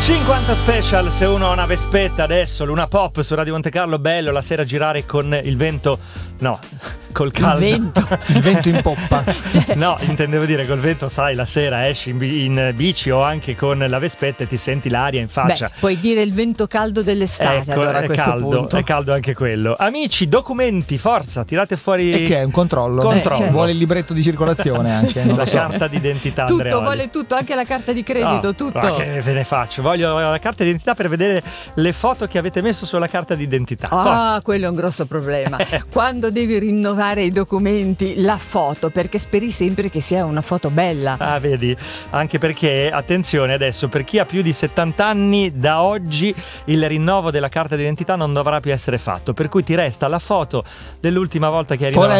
50 special se uno ha una Vespetta adesso, Luna Pop su Radio Monte Carlo, bello la sera girare con il vento, no, col caldo. Il vento in poppa. No, intendevo dire col vento, sai, la sera esci in bici o anche con la Vespetta e ti senti l'aria in faccia. Beh, puoi dire il vento caldo dell'estate, ecco, allora a questo punto. È caldo anche quello. Amici, documenti, forza, tirate fuori. E che è un controllo? Certo. Vuole il libretto di circolazione anche, non la lo so. carta d'identità, Tutto, Andreoli. vuole tutto, anche la carta di credito, No, tutto. ma che ve ne faccio? Voglio la carta d'identità per vedere le foto che avete messo sulla carta d'identità. Forza. Quello è un grosso problema. Quando devi rinnovare i documenti, la foto, perché speri sempre che sia una foto bella. Ah, vedi? Anche perché, attenzione adesso, per chi ha più di 70 anni, da oggi il rinnovo della carta d'identità non dovrà più essere fatto, per cui ti resta la foto dell'ultima volta che hai rinnovato.